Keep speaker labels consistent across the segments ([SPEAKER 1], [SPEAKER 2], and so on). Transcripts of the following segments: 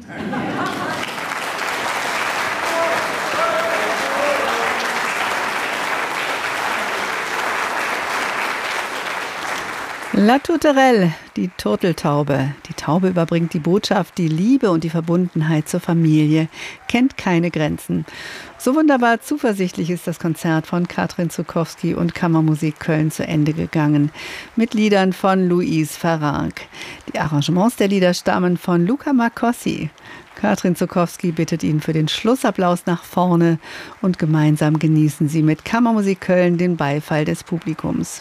[SPEAKER 1] La Tourterelle, die Turteltaube. Die Taube überbringt die Botschaft, die Liebe und die Verbundenheit zur Familie kennt keine Grenzen. So wunderbar zuversichtlich ist das Konzert von Katrin Zuchowski und Kammermusik Köln zu Ende gegangen. Mit Liedern von Louise Farrenc. Die Arrangements der Lieder stammen von Luca Marcossi. Katrin Zuchowski bittet ihn für den Schlussapplaus nach vorne und gemeinsam genießen sie mit Kammermusik Köln den Beifall des Publikums.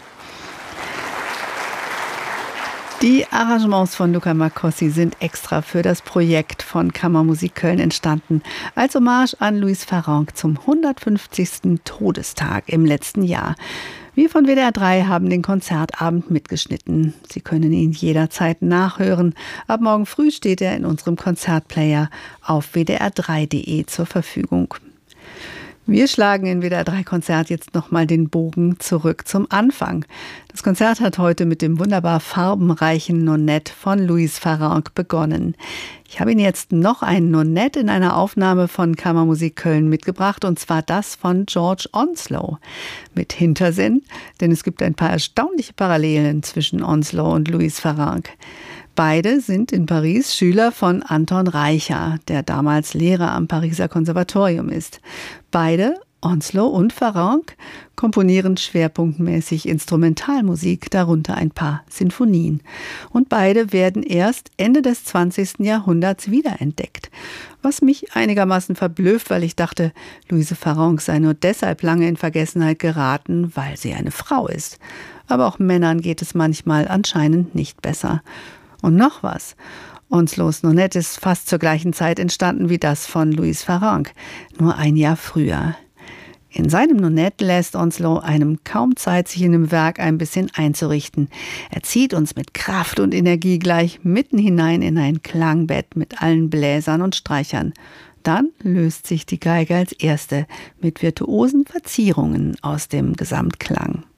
[SPEAKER 1] Die Arrangements von Luca Marcossi sind extra für das Projekt von Kammermusik Köln entstanden, als Hommage an Louise Farrenc zum 150. Todestag im letzten Jahr. Wir von WDR 3 haben den Konzertabend mitgeschnitten. Sie können ihn jederzeit nachhören. Ab morgen früh steht er in unserem Konzertplayer auf wdr3.de zur Verfügung. Wir schlagen in WDR 3 Konzert jetzt nochmal den Bogen zurück zum Anfang. Das Konzert hat heute mit dem wunderbar farbenreichen Nonett von Louise Farrenc begonnen. Ich habe Ihnen jetzt noch ein Nonett in einer Aufnahme von Kammermusik Köln mitgebracht, und zwar das von George Onslow. Mit Hintersinn, denn es gibt ein paar erstaunliche Parallelen zwischen Onslow und Louise Farrenc. Beide sind in Paris Schüler von Anton Reicha, der damals Lehrer am Pariser Konservatorium ist. Beide, Onslow und Farrenc, komponieren schwerpunktmäßig Instrumentalmusik, darunter ein paar Sinfonien. Und beide werden erst Ende des 20. Jahrhunderts wiederentdeckt. Was mich einigermaßen verblüfft, weil ich dachte, Louise Farrenc sei nur deshalb lange in Vergessenheit geraten, weil sie eine Frau ist. Aber auch Männern geht es manchmal anscheinend nicht besser. Und noch was. Onslows Nonett ist fast zur gleichen Zeit entstanden wie das von Louise Farrenc, nur ein Jahr früher. In seinem Nonett lässt Onslow einem kaum Zeit, sich in dem Werk ein bisschen einzurichten. Er zieht uns mit Kraft und Energie gleich mitten hinein in ein Klangbett mit allen Bläsern und Streichern. Dann löst sich die Geige als erste mit virtuosen Verzierungen aus dem Gesamtklang.